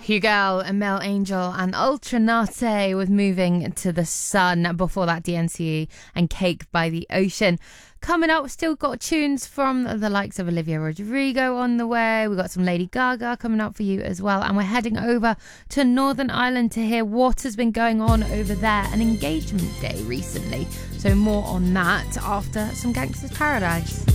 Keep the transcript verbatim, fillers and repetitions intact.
Hugel and Mel Angel and Ultranate with Moving to the Sun. Before that, D N C E and Cake by the Ocean. Coming up, we've still got tunes from the likes of Olivia Rodrigo on the way. We've got some Lady Gaga coming up for you as well. And we're heading over to Northern Ireland to hear what has been going on over there. An engagement day recently. So more on that after some Gangsta's Paradise.